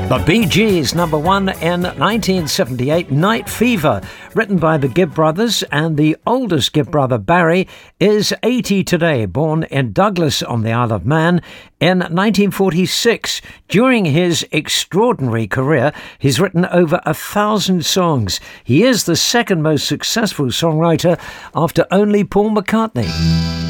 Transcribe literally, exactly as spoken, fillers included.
The Bee Gees, number one in nineteen seventy-eight, Night Fever, written by the Gibb brothers, and the oldest Gibb brother, Barry, is eighty today, born in Douglas on the Isle of Man in nineteen forty-six. During his extraordinary career, he's written over a thousand songs. He is the second most successful songwriter after only Paul McCartney.